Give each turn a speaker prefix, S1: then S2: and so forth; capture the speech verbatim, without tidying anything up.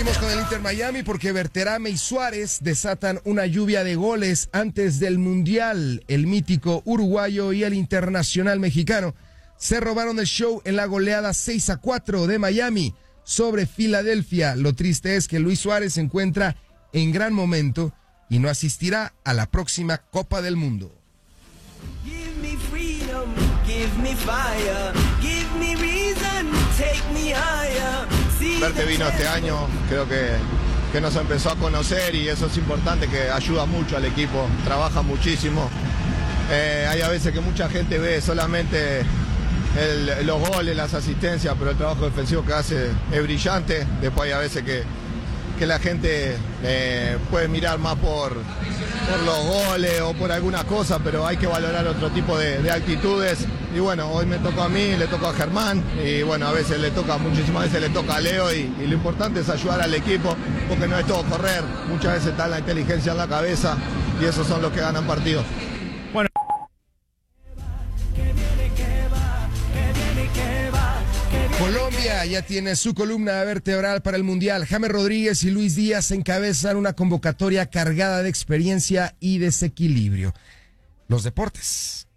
S1: Seguimos con el Inter Miami porque Berterame y Suárez desatan una lluvia de goles antes del Mundial. El mítico uruguayo y el internacional mexicano se robaron el show en la goleada seis a cuatro de Miami sobre Filadelfia. Lo triste es que Luis Suárez se encuentra en gran momento y no asistirá a la próxima Copa del Mundo.
S2: Give me freedom, give me fire, give me reason, take me higher.
S3: Verte vino este año, creo que, que nos empezó a conocer y eso es importante, que ayuda mucho al equipo, trabaja muchísimo. Eh, hay a veces que mucha gente ve solamente el, los goles, las asistencias, pero el trabajo defensivo que hace es brillante. Después hay a veces que, que la gente eh, puede mirar más por, por los goles o por alguna cosa, pero hay que valorar otro tipo de, de actitudes. Y bueno, hoy me tocó a mí, le tocó a Germán, y bueno, a veces le toca, muchísimas veces le toca a Leo, y, y lo importante es ayudar al equipo, porque no es todo correr, muchas veces está la inteligencia en la cabeza, y esos son los que ganan partidos.
S4: Bueno.
S1: Colombia ya tiene su columna vertebral para el Mundial. James Rodríguez y Luis Díaz encabezan una convocatoria cargada de experiencia y desequilibrio. Los deportes.